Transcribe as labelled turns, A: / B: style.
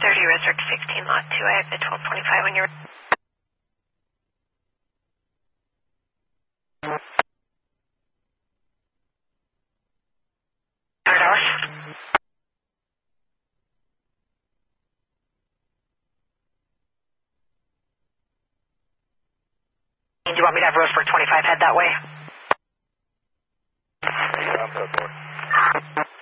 A: 30 Resort 16, lot 2. I have the 1225 when you're... $100. Do you want me to have Roseburg 25 head that way?
B: Yeah, I'm good, boy.